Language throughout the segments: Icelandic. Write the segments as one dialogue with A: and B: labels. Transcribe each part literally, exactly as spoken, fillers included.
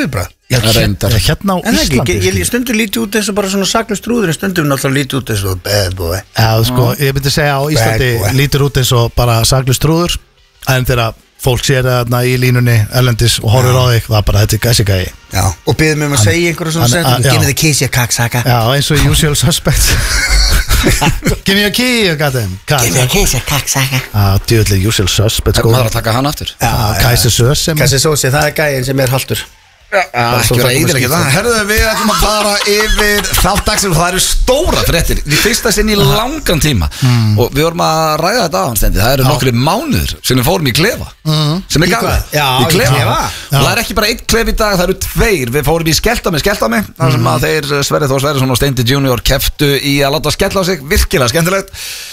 A: yfirbræð
B: Já, hérna, hérna á
A: en
B: Íslandi
A: ekki, ég stundur lítið út eins og bara svona saklaus trúður en stundum náttúrulega lítið út eins og bad boy
B: Já, sko, ég myndi segja á Íslandi lítur út eins og bara saklaus trúður en þegar fólk sér þarna í línunni erlendis og horfir á þig, það er bara þetta er gæsi gæi
A: Já, og biður mig um að segja einhverju svona setning Give me the keys, you cocksaka
B: Já, eins og usual suspect Give me a key, you got them
A: Give me the keys, you cocksaka
B: Já, djúðlega usual suspect
C: Það maður að taka hann aftur
B: Kæsi Sös
A: Kæsi Sös, það er gæin sem er haltur
C: Ekki vera eðileg ekki það Herðu, við ætlum að fara yfir þáttaksir og það eru stóra fréttir Við fyrsta sinn í langan tíma mm. og við vorum að ræða þetta á hans stendi Það eru nokkri mánuður sem við fórum í klefa mm. sem er gaman
A: Í klefa
C: Og það er ekki bara einn klef í dag, það eru tveir Við fórum í Skeltami, Skeltami þar sem að þeir Sverrir Þór Sverrisson og Steindi junior keftu í að láta skella á sig virkilega skemmtilegt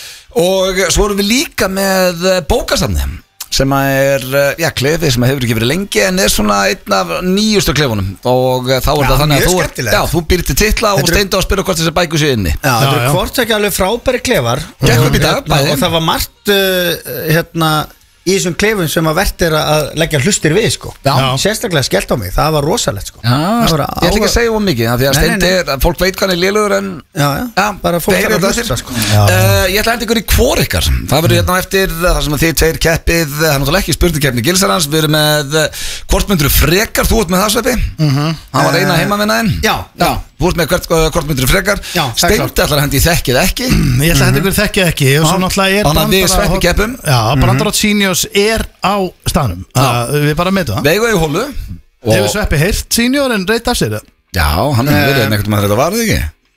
C: og svo vorum við líka með bókasafni sem er, já, klefi sem hefur ekki verið lengi en er svona einn af nýjustu klefunum og þá er það þannig að þú, já, þú býr til titla og Steindi og spyrja hvort þessi bæku sér inni
A: Já, þetta er hvort ekki alveg frábæri klefar
C: Gekk upp í dag, bæði
A: og það var margt uh, hérna í þessum klefum sem að verðt er að leggja hlustir við sko
C: Já.
A: Sérstaklega skellt á mig, það var rosalegt sko
C: Já, ég ætla ekki að segja um mikið því að Steindi er, fólk veit hvað hann er lélugur en
A: Já, já, já bara fólk er að hlusta sko
C: uh, Ég ætla að enda ykkur í hvor ykkar Það verður hérna eftir það sem að þið tveir keppið Það er náttúrulega ekki spurningakeppni Gilsarans Við erum með hvort myndur frekar Þú ert með það Sveppi Hann var eina heimavinnaðinn
A: Já, já
C: Þú ert með hvert, hvort myndur frekar Steindi ætlar að hendi þekkið ekki
B: Ég ætla að hendi ykkur þekkið ekki og svo náttúrulega er
C: Þannig að við Sveppi keppum
B: Já, Brandarótt Seniors er á staðnum Við bara meðum það
C: Veigu í hólu
B: Hefur Sveppi heyrt Senior en reynt af sér það?
C: Já, hann hefur verið en ekkert maður þetta varði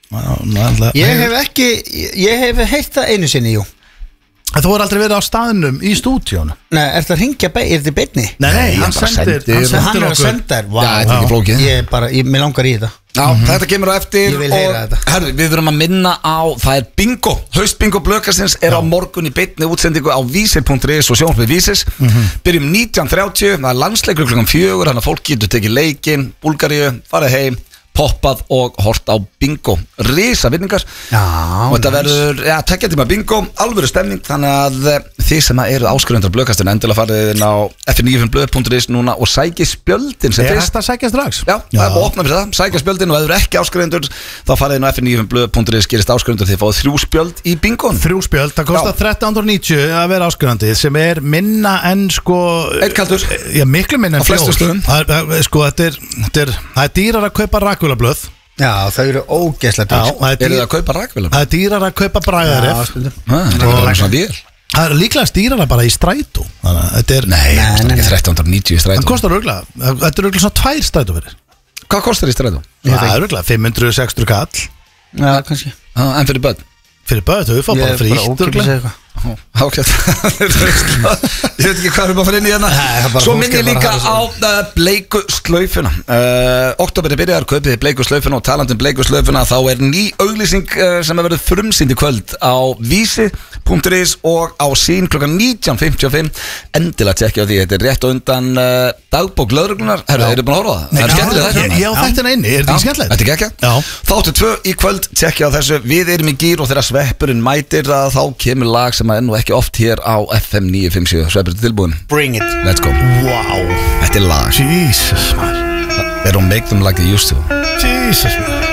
C: ekki
A: Ég hef ekki, ég hef heyrt það einu sinni, jú
B: Þú er aldrei verið á staðnum í stúdíónu
A: Nei, er það að ringja, er þetta beinni?
B: Nei, nei, hann sendir
A: Hann er að senda þér,
C: Já, þetta er ekki flókið
A: Ég bara, ég, mér langar í þetta
C: Já, mm-hmm. þetta kemur á eftir
A: Ég vil heyra þetta
C: Herðu, við verum að minna á, það er bingo Haustbingo Blökastins er á morgun í beinni útsendingu á vísir punktur is og sjónvarpið Vísis mm-hmm. Byrjum nítján þrjátíu, það er landsleikur klukkan fjögur Þannig að fólk getur tekið leikinn, Búlgaríu, farið heim poppað og hort á bingo Risa vinningar
A: Já,
C: og þetta verður, ja, tekja tíma bingo alvöru stemning, þannig að þið sem eru áskrifendur Blökastinn endilega farið inn á f níu fimm blöð punktur is núna og sæki spjöldin sem
B: fyrst. Er þetta að sækja strax?
C: Já, Já. það er búið að opna fyrir það, sækja spjöldin og ef þið eru ekki áskrifendur þá farið inn á f níu fimm blöð punktur is gerist áskrifendur þið fáið þrjú spjöld í bingon
B: Þrjú spjöld, það kostar þrettán hundruð níutíu að vera áskrifandi sem er minna en sko
C: Eitt kaldur
B: Já, miklu minna en fjór Sko, þetta er, þetta er, það er dýrar að kaupa rakvélablöð
A: Já, þau eru ógeðslega dýr
C: Er þið að kaupa rakvélablöð?
B: Það er dýrar að kaupa bragðaref Það er líklega dýrara bara í strætó Þetta er
C: Nei, það er ekki þrettán hundruð níutíu í strætó
B: Það kostar örgulega, þetta er örgulega svona tvær strætó fyrir
C: Hvað kostar í strætó?
B: Það er örgulega fimm hundruð til sex hundruð kall
A: Já, kannski
C: En fyrir börn?
B: Fyrir börn, þau fá bara frítt örgulega
C: Hákvæmt Ég veit ekki hvað er um að fara inn í hérna Svo minn ég líka á uh, bleiku slaufuna uh, Oktober er byrjar, kaupið bleiku slaufuna og talandum bleiku slaufuna þá er ný auglýsing uh, sem er verið frumsýnd í kvöld á vísi punktur is og á sín klukkan nítján fimmtíu og fimm endilega tjekkja á því, þetta er rétt undan uh, dagbók lögreglunar, herru, eru búin að horfa á það? Það er skemmtilega þetta
B: Já, þetta er einni, er þetta skemmtilegt?
C: Þetta er ekki Þáttu tvö í kvöld, tjekkja á þessu Við erum í gír og þegar Sveppurinn mætir að þá kemur lag sem er nú ekki oft hér á F M níu fimm sjö Sveppur til tilbúin
A: Bring it
C: Let's go
B: Wow
C: Þetta er lag
B: Jesus man
C: They don't make them like they used to
B: Jesus man